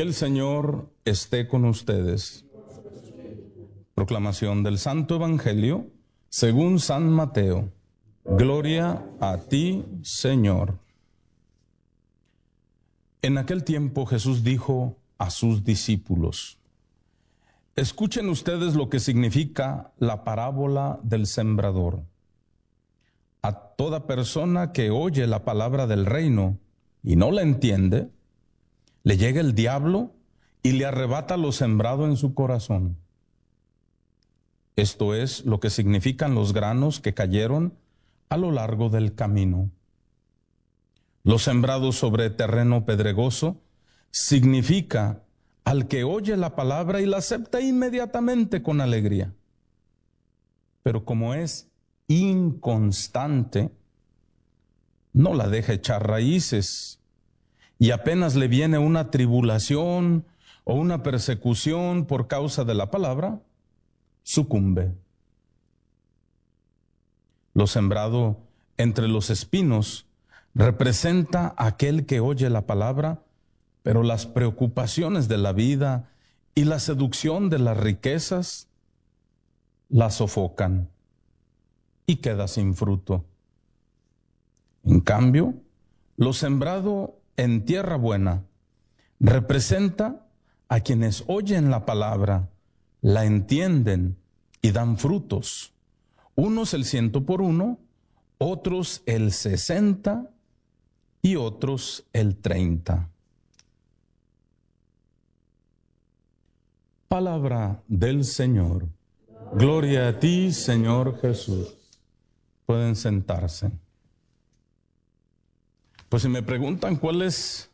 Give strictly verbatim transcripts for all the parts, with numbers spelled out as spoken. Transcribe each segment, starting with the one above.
Que el Señor esté con ustedes. Proclamación del Santo Evangelio según San Mateo. Gloria a ti, Señor. En aquel tiempo Jesús dijo a sus discípulos: escuchen ustedes lo que significa la parábola del sembrador. A toda persona que oye la palabra del reino y no la entiende, le llega el diablo y le arrebata lo sembrado en su corazón. Esto es lo que significan los granos que cayeron a lo largo del camino. Los sembrados sobre terreno pedregoso significa al que oye la palabra y la acepta inmediatamente con alegría. Pero como es inconstante, no la deja echar raíces, y apenas le viene una tribulación o una persecución por causa de la palabra, sucumbe. Lo sembrado entre los espinos representa a aquel que oye la palabra, pero las preocupaciones de la vida y la seducción de las riquezas la sofocan y queda sin fruto. En cambio, lo sembrado en tierra buena representa a quienes oyen la palabra, la entienden y dan frutos. Unos el ciento por uno, otros el sesenta y otros el treinta. Palabra del Señor. Gloria a ti, Señor Jesús. Pueden sentarse. Pues si me preguntan cuál es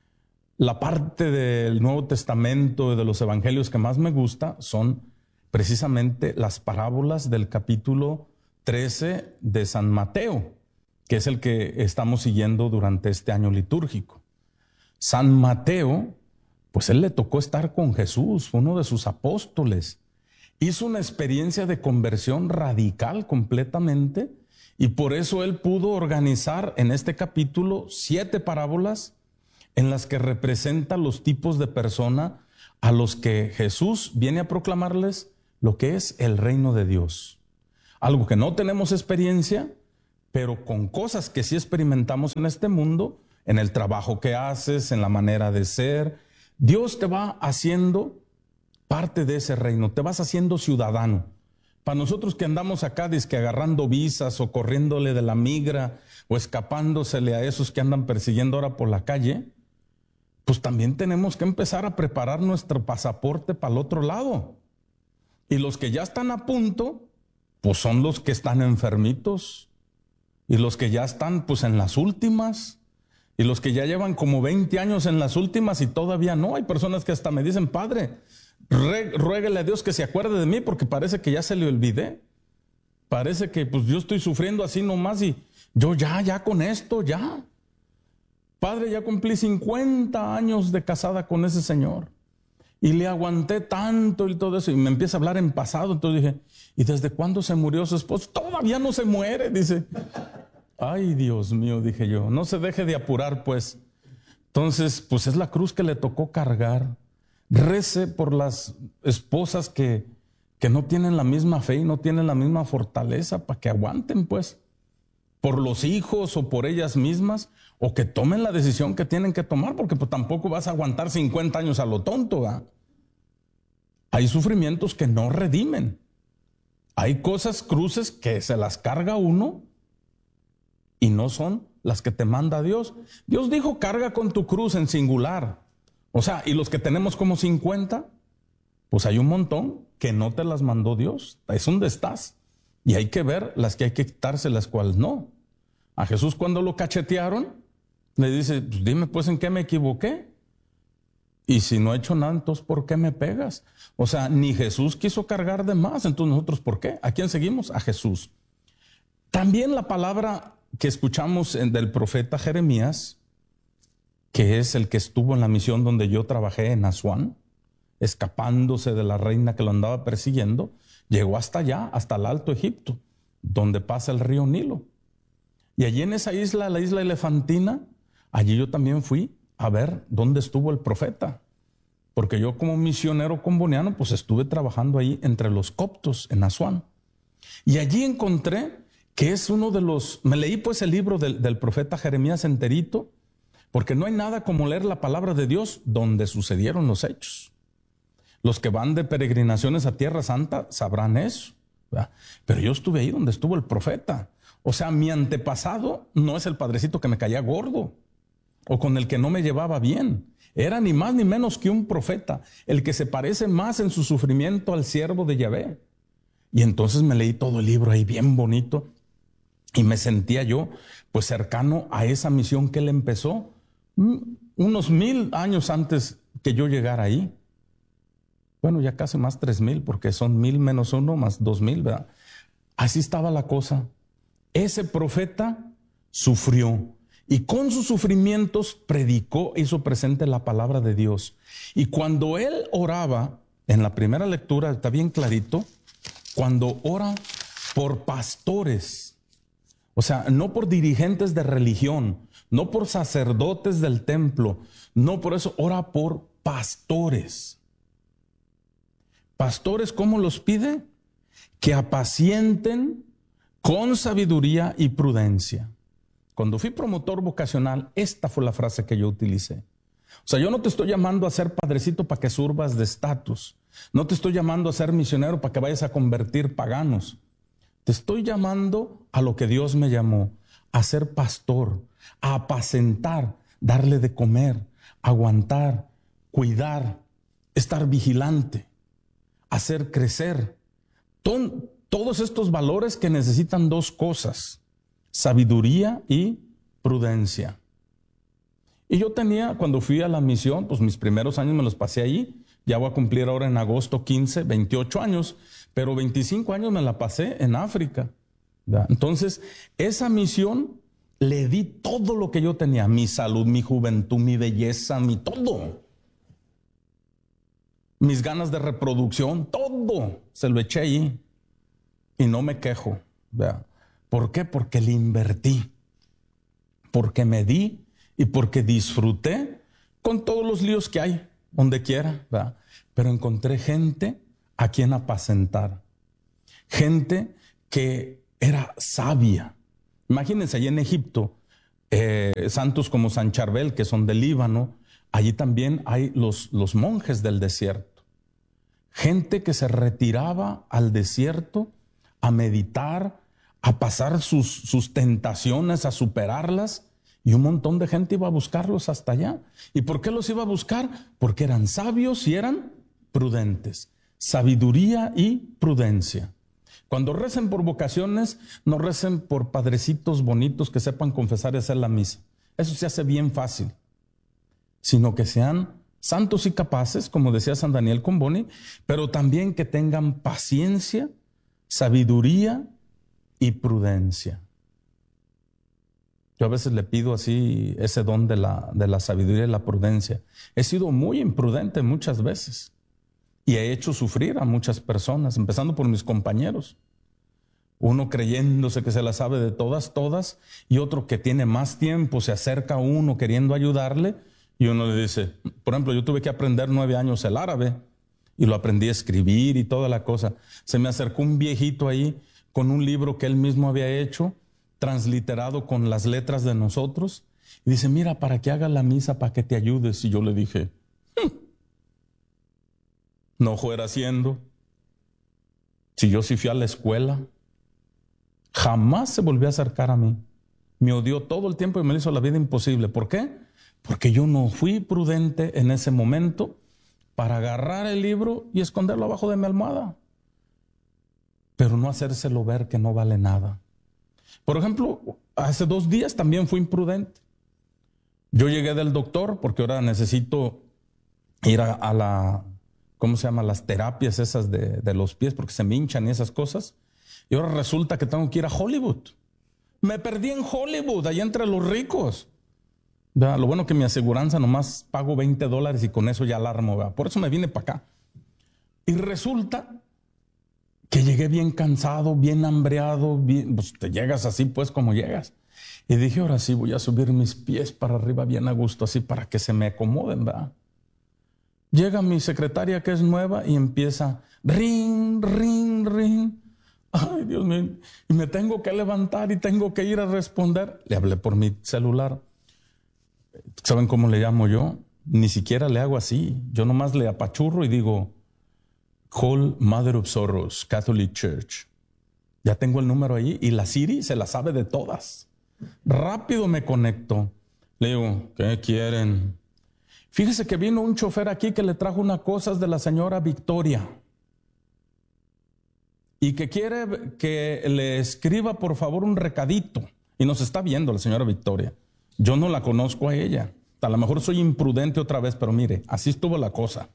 la parte del Nuevo Testamento y de los Evangelios que más me gusta, son precisamente las parábolas del capítulo trece de San Mateo, que es el que estamos siguiendo durante este año litúrgico. San Mateo, pues él le tocó estar con Jesús, fue uno de sus apóstoles. Hizo una experiencia de conversión radical completamente, y por eso él pudo organizar en este capítulo siete parábolas en las que representa los tipos de persona a los que Jesús viene a proclamarles lo que es el reino de Dios. Algo que no tenemos experiencia, pero con cosas que sí experimentamos en este mundo, en el trabajo que haces, en la manera de ser. Dios te va haciendo parte de ese reino, te vas haciendo ciudadano. Para nosotros que andamos acá dizque agarrando visas o corriéndole de la migra o escapándosele a esos que andan persiguiendo ahora por la calle, pues también tenemos que empezar a preparar nuestro pasaporte para el otro lado. Y los que ya están a punto, pues son los que están enfermitos, y los que ya están pues en las últimas, y los que ya llevan como veinte años en las últimas y todavía no. Hay personas que hasta me dicen: padre, ruéguele a Dios que se acuerde de mí porque parece que ya se le olvidé. Parece que pues yo estoy sufriendo así nomás y yo ya, ya con esto, ya. Padre, ya cumplí cincuenta años de casada con ese señor y le aguanté tanto y todo eso. Y me empieza a hablar en pasado. Entonces dije: ¿y desde cuándo se murió su esposo? Todavía no se muere, dice. Ay, Dios mío, dije yo, no se deje de apurar pues. Entonces, pues es la cruz que le tocó cargar. Rece por las esposas que, que no tienen la misma fe y no tienen la misma fortaleza, para que aguanten pues. Por los hijos o por ellas mismas, o que tomen la decisión que tienen que tomar, porque pues tampoco vas a aguantar cincuenta años a lo tonto, ¿verdad? Hay sufrimientos que no redimen. Hay cosas, cruces, que se las carga uno y no son las que te manda Dios. Dios dijo: carga con tu cruz, en singular. O sea, y los que tenemos como cincuenta, pues hay un montón que no te las mandó Dios. Es donde estás. Y hay que ver las que hay que quitarse, las cuales no. A Jesús, cuando lo cachetearon, le dice: pues dime pues en qué me equivoqué. Y si no he hecho nada, entonces ¿por qué me pegas? O sea, ni Jesús quiso cargar de más. Entonces nosotros, ¿por qué? ¿A quién seguimos? A Jesús. También la palabra que escuchamos del profeta Jeremías, que es el que estuvo en la misión donde yo trabajé en Asuán, escapándose de la reina que lo andaba persiguiendo, llegó hasta allá, hasta el Alto Egipto, donde pasa el río Nilo. Y allí en esa isla, la isla Elefantina, allí yo también fui a ver dónde estuvo el profeta. porque yo como misionero comboniano pues estuve trabajando ahí entre los coptos en Asuán. Y allí encontré que es uno de los... Me leí pues el libro del, del profeta Jeremías enterito, porque no hay nada como leer la palabra de Dios donde sucedieron los hechos. Los que van de peregrinaciones a Tierra Santa sabrán eso, ¿verdad? Pero yo estuve ahí donde estuvo el profeta. O sea, mi antepasado no es el padrecito que me caía gordo o con el que no me llevaba bien. Era ni más ni menos que un profeta, el que se parece más en su sufrimiento al siervo de Yahvé. Y entonces me leí todo el libro ahí bien bonito y me sentía yo pues cercano a esa misión que él empezó unos mil años antes que yo llegara ahí. Bueno, ya casi más tres mil, porque son mil menos uno más dos mil, ¿verdad? Así estaba la cosa. Ese profeta sufrió y con sus sufrimientos predicó, hizo presente la palabra de Dios. Y cuando él oraba, en la primera lectura está bien clarito, cuando ora por pastores, o sea, no por dirigentes de religión, no por sacerdotes del templo, no por eso, ora por pastores. Pastores, ¿cómo los pide? Que apacienten con sabiduría y prudencia. Cuando fui promotor vocacional, esta fue la frase que yo utilicé. O sea, yo no te estoy llamando a ser padrecito para que surbas de estatus. No te estoy llamando a ser misionero para que vayas a convertir paganos. Te estoy llamando a lo que Dios me llamó, a ser pastor, a apacentar, darle de comer, aguantar, cuidar, estar vigilante, hacer crecer. Ton, todos estos valores que necesitan dos cosas: sabiduría y prudencia. Y yo tenía, cuando fui a la misión, pues mis primeros años me los pasé ahí. Ya voy a cumplir ahora en agosto quince, veintiocho años, pero veinticinco años me la pasé en África, ¿verdad? Entonces, esa misión le di todo lo que yo tenía, mi salud, mi juventud, mi belleza, mi todo. Mis ganas de reproducción, todo se lo eché ahí. Y no me quejo, ¿verdad? ¿Por qué? Porque le invertí, porque me di y porque disfruté con todos los líos que hay, donde quiera, ¿verdad? Pero encontré gente a quien apacentar, gente que era sabia. Imagínense, allí en Egipto, eh, santos como San Charbel, que son del Líbano, allí también hay los, los monjes del desierto. Gente que se retiraba al desierto a meditar, a pasar sus, sus tentaciones, a superarlas, y un montón de gente iba a buscarlos hasta allá. ¿Y por qué los iba a buscar? Porque eran sabios y eran prudentes. Sabiduría y prudencia. Cuando recen por vocaciones, no recen por padrecitos bonitos que sepan confesar y hacer la misa. Eso se hace bien fácil. Sino que sean santos y capaces, como decía San Daniel Comboni, pero también que tengan paciencia, sabiduría y prudencia. Yo a veces le pido así ese don de la, de la sabiduría y la prudencia. He sido muy imprudente muchas veces y he hecho sufrir a muchas personas, empezando por mis compañeros. Uno creyéndose que se la sabe de todas, todas, y otro que tiene más tiempo, se acerca a uno queriendo ayudarle y uno le dice, por ejemplo, yo tuve que aprender nueve años el árabe y lo aprendí a escribir y toda la cosa. Se me acercó un viejito ahí con un libro que él mismo había hecho, transliterado con las letras de nosotros, y dice, mira, para que haga la misa, para que te ayudes. Y yo le dije, hm, no fuera haciendo. Si yo sí fui a la escuela, jamás se volvió a acercar a mí. Me odió todo el tiempo y me hizo la vida imposible. ¿Por qué? Porque yo no fui prudente en ese momento para agarrar el libro y esconderlo abajo de mi almohada, pero no hacérselo ver que no vale nada. Por ejemplo, hace dos días también fui imprudente. Yo llegué del doctor porque ahora necesito ir a, a la, ¿cómo se llama? Las terapias esas de, de los pies porque se me hinchan y esas cosas. Y ahora resulta que tengo que ir a Hollywood. Me perdí en Hollywood, allá entre los ricos. ¿Verdad? Lo bueno que mi aseguranza nomás pago veinte dólares y con eso ya alarmo, ¿verdad? Por eso me vine para acá. Y resulta que llegué bien cansado, bien hambreado, bien, pues te llegas así pues como llegas. Y dije, ahora sí voy a subir mis pies para arriba bien a gusto, así para que se me acomoden, ¿verdad? Llega mi secretaria que es nueva y empieza ring, ring, ring. Ay, Dios mío. Y me tengo que levantar y tengo que ir a responder. Le hablé por mi celular. ¿Saben cómo le llamo yo? Ni siquiera le hago así. Yo nomás le apachurro y digo, Call Mother of Sorrows, Catholic Church. Ya tengo el número ahí y la Siri se la sabe de todas. Rápido me conecto. Le digo, ¿qué quieren? Fíjese que vino un chofer aquí que le trajo unas cosas de la señora Victoria y que quiere que le escriba por favor un recadito. Y nos está viendo la señora Victoria. Yo no la conozco a ella. A lo mejor soy imprudente otra vez, pero mire, así estuvo la cosa.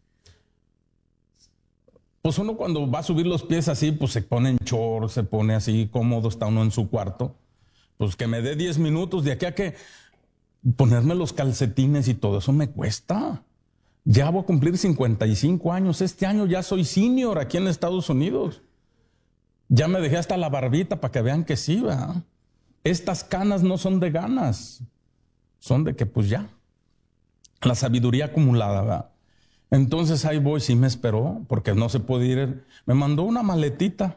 Pues uno cuando va a subir los pies así, pues se pone en short, se pone así cómodo, está uno en su cuarto. Pues que me dé diez minutos de aquí a que ponerme los calcetines y todo eso me cuesta. Ya voy a cumplir cincuenta y cinco años. Este año ya soy senior aquí en Estados Unidos. Ya me dejé hasta la barbita para que vean que sí, ¿verdad? Estas canas no son de ganas. Son de que pues ya. La sabiduría acumulada, ¿verdad? Entonces ahí voy, sí me esperó, porque no se puede ir. Me mandó una maletita.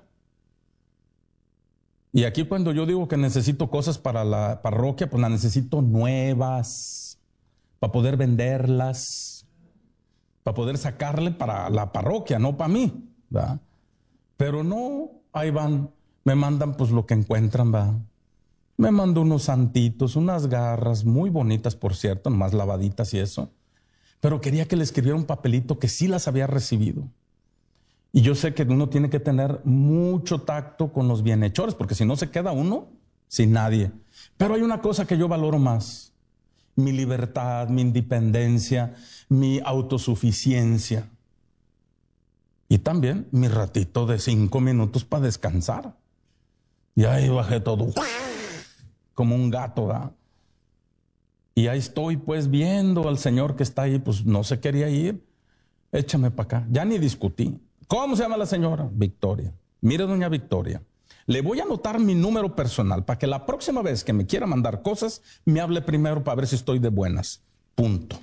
Y aquí cuando yo digo que necesito cosas para la parroquia, pues las necesito nuevas, para poder venderlas, para poder sacarle para la parroquia, no para mí, ¿verdad? Pero no, ahí van, me mandan pues lo que encuentran, ¿verdad? Me mandó unos santitos, unas garras muy bonitas, por cierto, más lavaditas y eso. Pero quería que le escribiera un papelito que sí las había recibido. Y yo sé que uno tiene que tener mucho tacto con los bienhechores, porque si no se queda uno sin nadie. Pero hay una cosa que yo valoro más: mi libertad, mi independencia, mi autosuficiencia. Y también mi ratito de cinco minutos para descansar. Y ahí bajé todo, como un gato, ¿verdad? Y ahí estoy pues viendo al señor que está ahí, pues no se quería ir. Échame para acá. Ya ni discutí. ¿Cómo se llama la señora? Victoria. Mire, doña Victoria, le voy a anotar mi número personal para que la próxima vez que me quiera mandar cosas, me hable primero para ver si estoy de buenas. Punto.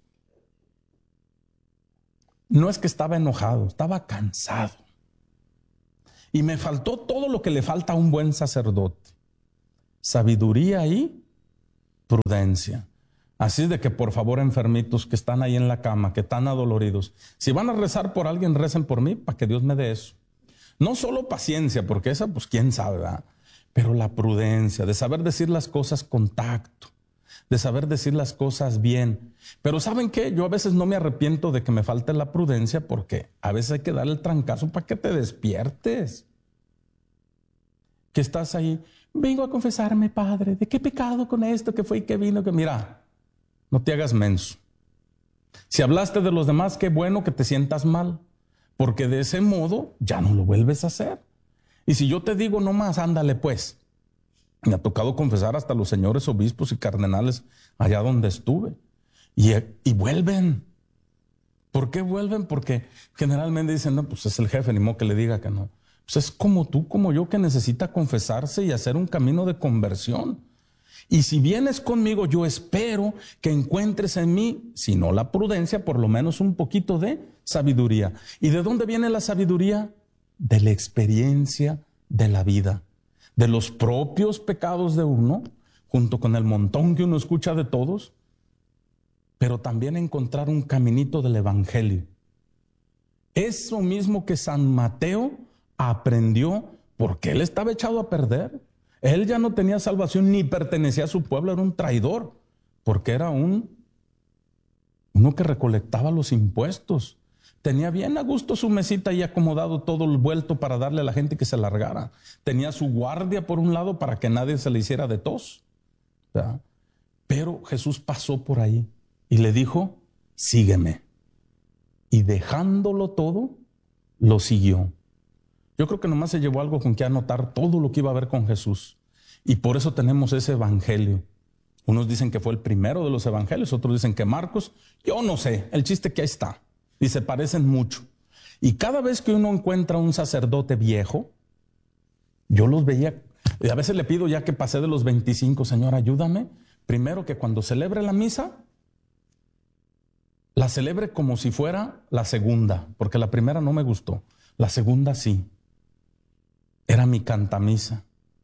No es que estaba enojado, estaba cansado. Y me faltó todo lo que le falta a un buen sacerdote: sabiduría y prudencia. Así es de que por favor, enfermitos que están ahí en la cama, que están adoloridos, si van a rezar por alguien, recen por mí para que Dios me dé eso. No solo paciencia, porque esa pues quién sabe, ¿verdad? Pero la prudencia, de saber decir las cosas con tacto, de saber decir las cosas bien. Pero ¿saben qué? Yo a veces no me arrepiento de que me falte la prudencia, porque a veces hay que darle el trancazo para que te despiertes. Que estás ahí, vengo a confesarme, Padre, ¿de qué pecado con esto que fue y que vino? Que mira, no te hagas menso. Si hablaste de los demás, qué bueno que te sientas mal, porque de ese modo ya no lo vuelves a hacer. Y si yo te digo nomás, ándale pues. Me ha tocado confesar hasta los señores obispos y cardenales allá donde estuve. Y, y vuelven. ¿Por qué vuelven? Porque generalmente dicen, no, pues es el jefe, ni modo que le diga que no. Pues es como tú, como yo, que necesita confesarse y hacer un camino de conversión. Y si vienes conmigo, yo espero que encuentres en mí, si no la prudencia, por lo menos un poquito de sabiduría. ¿Y de dónde viene la sabiduría? De la experiencia de la vida, de los propios pecados de uno, junto con el montón que uno escucha de todos, pero también encontrar un caminito del evangelio. Eso mismo que San Mateo aprendió, porque él estaba echado a perder. Él ya no tenía salvación ni pertenecía a su pueblo, era un traidor, porque era un uno que recolectaba los impuestos. Tenía bien a gusto su mesita y acomodado todo el vuelto para darle a la gente que se largara. Tenía su guardia por un lado para que nadie se le hiciera de tos, ¿verdad? Pero Jesús pasó por ahí y le dijo, sígueme. Y dejándolo todo, lo siguió. Yo creo que nomás se llevó algo con que anotar todo lo que iba a ver con Jesús. Y por eso tenemos ese evangelio. Unos dicen que fue el primero de los evangelios, otros dicen que Marcos. Yo no sé, el chiste que ahí está. Y se parecen mucho. Y cada vez que uno encuentra un sacerdote viejo, yo los veía, y a veces le pido ya que pasé de los veinticinco, Señor, ayúdame. Primero que cuando celebre la misa, la celebre como si fuera la segunda, porque la primera no me gustó, la segunda sí. Era mi cantamisa.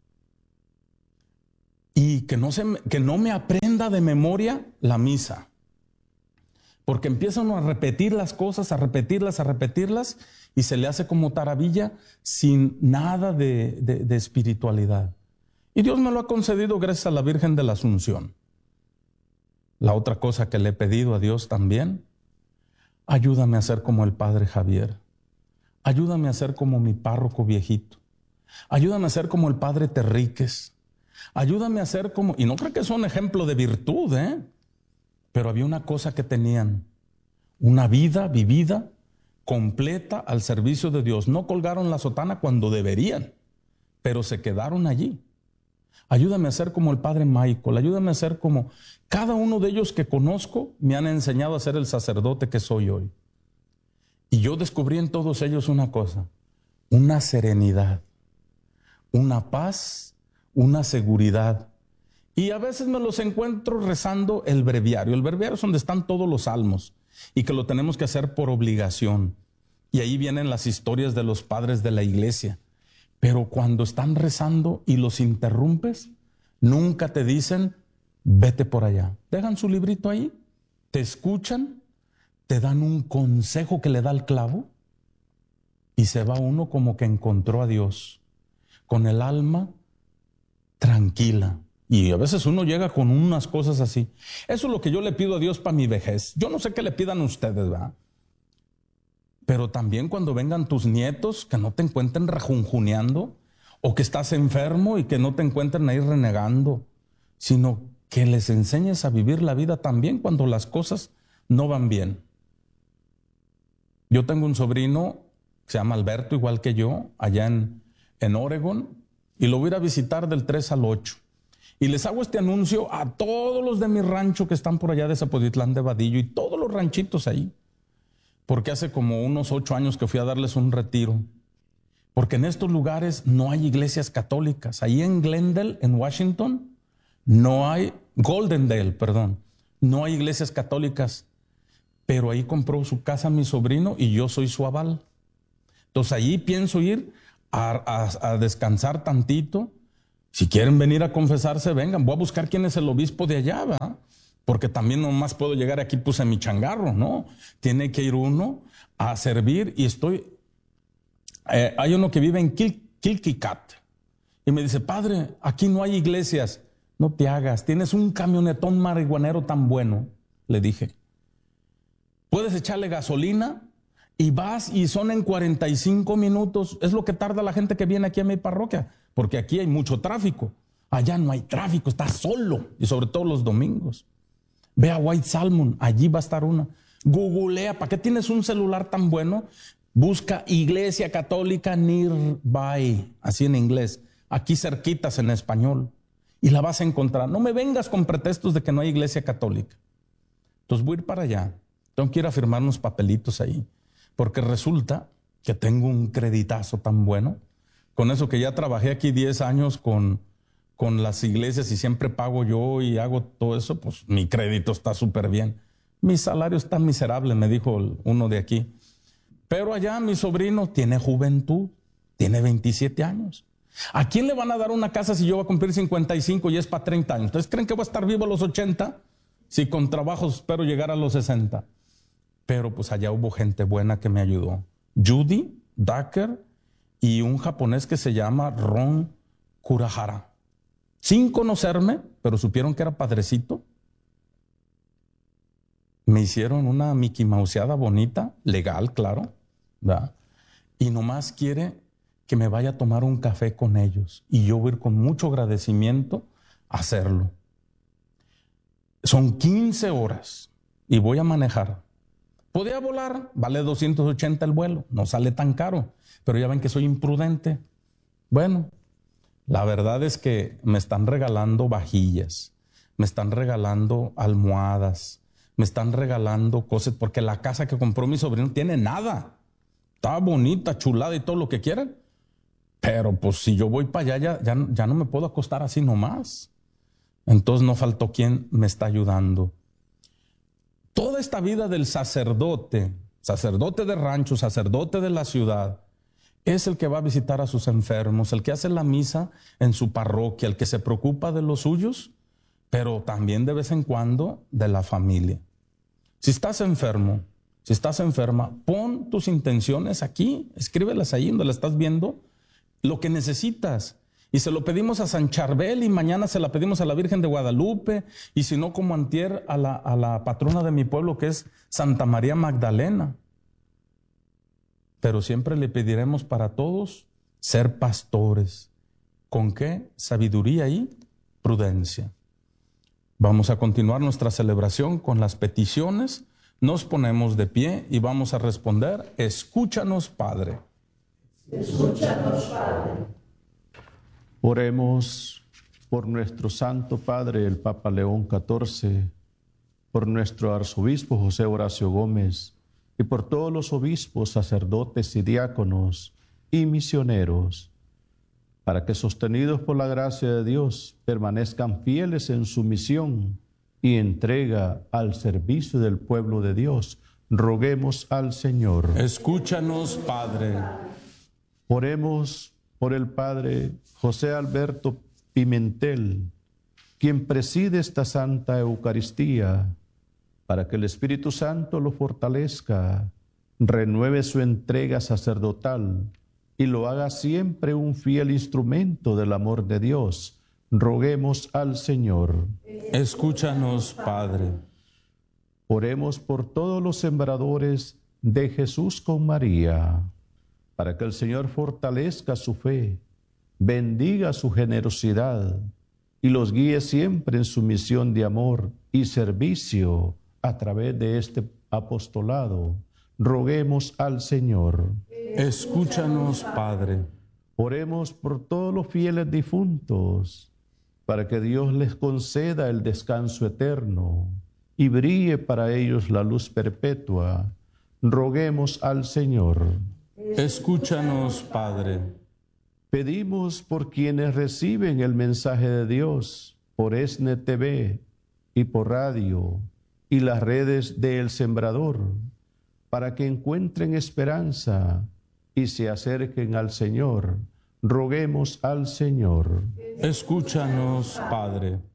Y que no, se me, que no me aprenda de memoria la misa. Porque empieza uno a repetir las cosas, a repetirlas, a repetirlas, y se le hace como taravilla sin nada de, de, de espiritualidad. Y Dios me lo ha concedido gracias a la Virgen de la Asunción. La otra cosa que le he pedido a Dios también, ayúdame a ser como el Padre Javier. Ayúdame a ser como mi párroco viejito. Ayúdame a ser como el Padre Terríquez. Ayúdame a ser como, y no creo que sea un ejemplo de virtud, ¿eh? Pero había una cosa que tenían, una vida vivida, completa al servicio de Dios. No colgaron la sotana cuando deberían, pero se quedaron allí. Ayúdame a ser como el Padre Michael, ayúdame a ser como cada uno de ellos que conozco me han enseñado a ser el sacerdote que soy hoy. Y yo descubrí en todos ellos una cosa, una serenidad, una paz, una seguridad. Y a veces me los encuentro rezando el breviario. El breviario es donde están todos los salmos y que lo tenemos que hacer por obligación. Y ahí vienen las historias de los padres de la iglesia. Pero cuando están rezando y los interrumpes, nunca te dicen, vete por allá. Dejan su librito ahí, te escuchan, te dan un consejo que le da el clavo y se va uno como que encontró a Dios, con el alma tranquila. Y a veces uno llega con unas cosas así. Eso es lo que yo le pido a Dios para mi vejez. Yo no sé qué le pidan ustedes, ¿verdad? Pero también cuando vengan tus nietos, que no te encuentren rejunjuneando, o que estás enfermo y que no te encuentren ahí renegando, sino que les enseñes a vivir la vida también cuando las cosas no van bien. Yo tengo un sobrino que se llama Alberto, igual que yo, allá en, en Oregon, y lo voy a ir a visitar del tres al ocho. Y les hago este anuncio a todos los de mi rancho que están por allá de Zapotitlán de Vadillo y todos los ranchitos ahí. Porque hace como unos ocho años que fui a darles un retiro. Porque en estos lugares no hay iglesias católicas. Ahí en Glendale, en Washington, no hay, Goldendale, perdón, no hay iglesias católicas. Pero ahí compró su casa mi sobrino y yo soy su aval. Entonces allí pienso ir a, a, a descansar tantito. Si quieren venir a confesarse, vengan. Voy a buscar quién es el obispo de allá, ¿verdad? Porque también nomás puedo llegar aquí, puse mi changarro, ¿no? Tiene que ir uno a servir y estoy... Eh, hay uno que vive en Kil, Kilkicat y me dice, padre, aquí no hay iglesias. No te hagas, tienes un camionetón marihuanero tan bueno, le dije. Puedes echarle gasolina y vas y son en cuarenta y cinco minutos. Es lo que tarda la gente que viene aquí a mi parroquia. Porque aquí hay mucho tráfico. Allá no hay tráfico, está solo. Y sobre todo los domingos. Ve a White Salmon, allí va a estar una. Googlea, ¿para qué tienes un celular tan bueno? Busca Iglesia Católica Nearby, así en inglés. Aquí cerquitas en español. Y la vas a encontrar. No me vengas con pretextos de que no hay Iglesia Católica. Entonces voy a ir para allá. Tengo que ir a firmar unos papelitos ahí. Porque resulta que tengo un creditazo tan bueno. Con eso que ya trabajé aquí diez años con, con las iglesias y siempre pago yo y hago todo eso, pues mi crédito está súper bien. Mi salario está miserable, me dijo uno de aquí. Pero allá mi sobrino tiene juventud, tiene veintisiete años. ¿A quién le van a dar una casa si yo voy a cumplir cincuenta y cinco y es para treinta años? ¿Ustedes creen que voy a estar vivo a los ochenta? Si con trabajo espero llegar a los sesenta. Pero pues allá hubo gente buena que me ayudó. Judy Dacker y un japonés que se llama Ron Kurahara. Sin conocerme, pero supieron que era padrecito. Me hicieron una Mickey Mouseada bonita, legal, claro, ¿verdad? Y nomás quiere que me vaya a tomar un café con ellos. Y yo voy a ir con mucho agradecimiento a hacerlo. Son quince horas y voy a manejar. Podía volar, vale doscientos ochenta el vuelo, no sale tan caro. Pero ya ven que soy imprudente. Bueno, la verdad es que me están regalando vajillas, me están regalando almohadas, me están regalando cosas, porque la casa que compró mi sobrino no tiene nada. Está bonita, chulada y todo lo que quieran. Pero pues si yo voy para allá, ya, ya, ya no me puedo acostar así nomás. Entonces no faltó quien me está ayudando. Toda esta vida del sacerdote, sacerdote de rancho, sacerdote de la ciudad, es el que va a visitar a sus enfermos, el que hace la misa en su parroquia, el que se preocupa de los suyos, pero también de vez en cuando de la familia. Si estás enfermo, si estás enferma, pon tus intenciones aquí, escríbelas ahí donde la estás viendo, lo que necesitas. Y se lo pedimos a San Charbel y mañana se la pedimos a la Virgen de Guadalupe, y si no, como antier, a la, a la patrona de mi pueblo, que es Santa María Magdalena. Pero siempre le pediremos para todos ser pastores. ¿Con qué? Sabiduría y prudencia. Vamos a continuar nuestra celebración con las peticiones. Nos ponemos de pie y vamos a responder: escúchanos, Padre. Escúchanos, Padre. Oremos por nuestro Santo Padre, el Papa León catorce, por nuestro arzobispo José Horacio Gómez y por todos los obispos, sacerdotes y diáconos y misioneros, para que, sostenidos por la gracia de Dios, permanezcan fieles en su misión y entrega al servicio del pueblo de Dios. Roguemos al Señor. Escúchanos, Padre. Oremos por el Padre José Alberto Pimentel, quien preside esta Santa Eucaristía, para que el Espíritu Santo lo fortalezca, renueve su entrega sacerdotal y lo haga siempre un fiel instrumento del amor de Dios. Roguemos al Señor. Escúchanos, Padre. Oremos por todos los sembradores de Jesús con María, para que el Señor fortalezca su fe, bendiga su generosidad y los guíe siempre en su misión de amor y servicio a través de este apostolado. Roguemos al Señor. Escúchanos, Padre. Oremos por todos los fieles difuntos, para que Dios les conceda el descanso eterno y brille para ellos la luz perpetua. Roguemos al Señor. Escúchanos, Padre. Pedimos por quienes reciben el mensaje de Dios por ESNE T V y por radio y las redes de El Sembrador, para que encuentren esperanza y se acerquen al Señor. Roguemos al Señor. Escúchanos, Padre.